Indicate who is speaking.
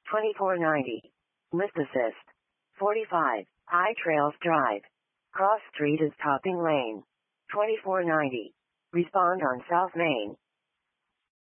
Speaker 1: 2490. Lift assist. 45. I Trails Drive. Cross Street is topping lane. 2490. Respond on South Main.